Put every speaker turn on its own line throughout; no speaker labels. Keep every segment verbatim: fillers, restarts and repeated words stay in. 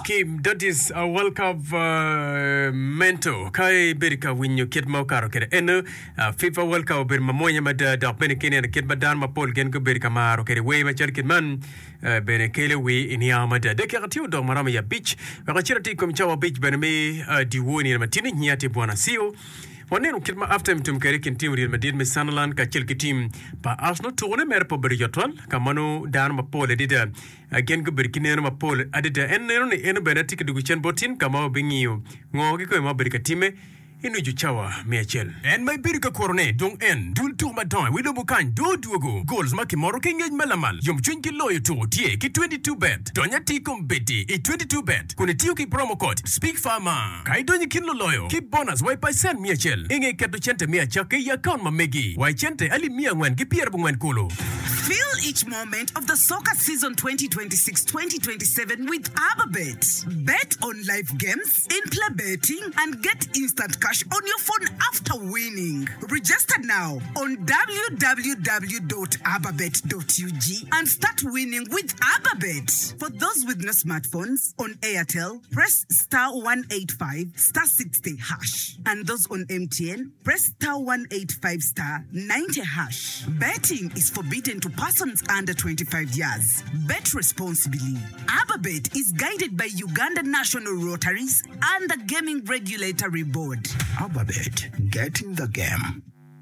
Kim, that is a World Cup uh, mento. Kai berika winyo kid mo karo kere eno FIFA World Cup ber mamonya mada da pene kene na kid madan ma pol gen go berika maro kere we ma cher kid man bene kele we in ya mada de kere tio do marama ya beach. Wa chira ti kom chawa beach bene me diwoni na matini nyati bwana sio. Waneno kilma after mtum kere kin team Real Madrid me Sunderland ka chilki team pa Arsenal tourne mer po beri jotwal kamano dan ma pole dida again go berkine ma pole adida en ne ne en benetik du chen botin kama bingiyo ngogi ko ma berika time inu juchawa mechel en may birika korone dong en dul tour matin wido bukan do duogo goals maki moro kenge malamal yom chunki loyo to tie ki twenty-two bet donya ti kombeti e twenty-two bet kuni tiyo ki promo code speak farmer kai donya kinlo loyo ki bonus wai pa sen mechel inge keto chente mia chake ya account mamegi wai chente ali mia ngwen ki pier bungwen kulo.
Feel each moment of the soccer season twenty twenty-six twenty twenty-seven with Ababet. Bet on live games, in-play betting, and get instant cash on your phone after winning. Register now on w w w dot ababet dot u g and start winning with Ababet. For those with no smartphones, on Airtel, press star one eighty-five star sixty hash. And those on M T N, press star one eighty-five star ninety hash. Betting is forbidden to persons under twenty-five years. Bet responsibly. Ababet is guided by Uganda National Rotaries and the Gaming Regulatory Board.
Ababet, get in the game.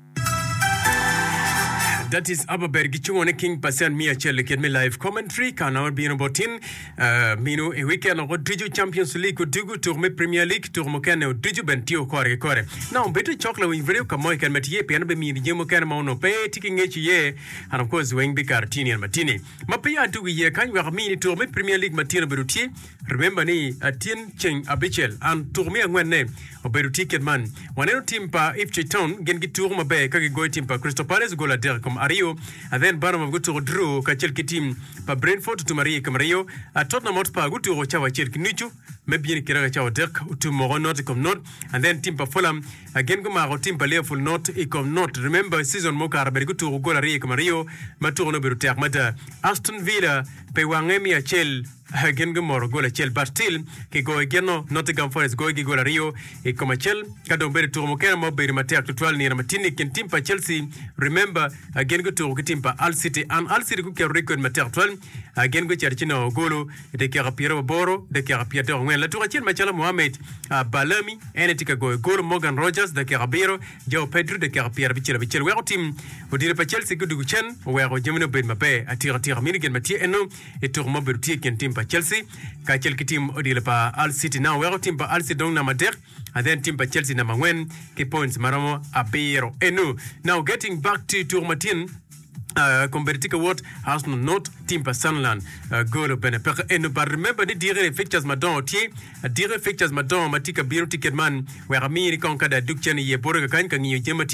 That is Ababet gichungone king pasen mia chele ken me live commentary kana bino botin uh, mino e weekend o Driju Champions League o dugu tour me Premier League tour mo ken o Driju bentio kore kore now beto chokla wing video kamo ken metie pen be mi jemo ken mo no pe tiking echi ye and of course wing be cartini and matini mapia dugu ye kan wa mi tour me Premier League matino beruti remember ni atin cheng abichel and tour me ngwenne o beruti ken man waneno team pa Ipswich Town gen gi tour mo be ka gi go team pa Crystal Palace gola der comme Ario, and then Barnum of Guto drew Kachelki team, pa Brentford to Maria Camario, a Tottenham Hotspur Guto Chawa Chelki Nichu, maybe in Kiraga Chawa Dirk to Moron not come not, and then Team pa Fulham, again Gomaro team pa Leopold not, Ecom not. Remember season Moka Berguto Golaria Camario, Matuno Berutak Mata, Aston Villa, Pewangemi Achel. Again Gomoro gola chel but still ke go again no Nottingham Forest go gi gola Rio e koma chel kado bere to mo ken mo bere matek to twelve ni na matini ken timpa Chelsea remember again go to timpa Al City and Al City ku ke record matek twelve again go cherchino golo de ke rapiro boro de ke rapieto ngwen la to chel machala Mohamed Balami enetika go golo Morgan Rogers de ke rabiro Joe Pedro de ke rapier bichela bichela we team o dire pa Chelsea go du chen we go jemino ben mabe atira tira mini gen matie eno e to mo bere tie ken timpa Chelsea ka Chelsea team odile pa Al City now we team pa Al City dong na mader and then team pa Chelsea na mangwen ke points maramo abero enu now getting back to Tourmatin Uh, Comberetica what Arsenal not team pa Sunderland uh, goal bene per enu but remember ni dire fixtures madon tie dire fixtures madon matika biro ticket man where amiri kon kada dukchen ye borga kan kan ye